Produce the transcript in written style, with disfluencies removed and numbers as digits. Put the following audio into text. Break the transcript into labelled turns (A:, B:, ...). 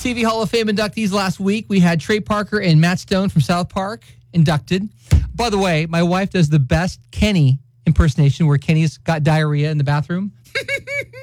A: TV Hall of Fame inductees last week. We had Trey Parker and Matt Stone from South Park inducted. By the way, my wife does the best Kenny impersonation where Kenny's got diarrhea in the bathroom.